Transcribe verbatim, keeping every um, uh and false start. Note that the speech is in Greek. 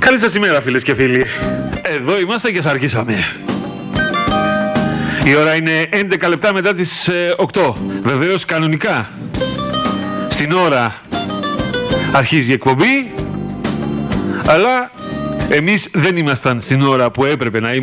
Καλή σας ημέρα, φίλες και φίλοι. Εδώ είμαστε και σας αρχίσαμε. Η ώρα είναι έντεκα λεπτά μετά τις ε, οκτώ. Βεβαίως κανονικά στην ώρα αρχίζει η εκπομπή, αλλά εμείς δεν ήμασταν στην ώρα που έπρεπε να είμαστε.